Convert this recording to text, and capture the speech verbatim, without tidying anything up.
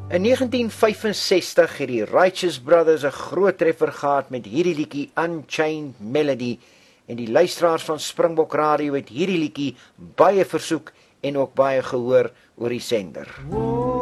In negentien vyfensestig het die Righteous Brothers 'n groot treffer gehad met hierdie liedjie Unchained Melody, en die luisteraars van Springbok Radio het hierdie liedjie baie versoek en ook baie gehoor oor die sender.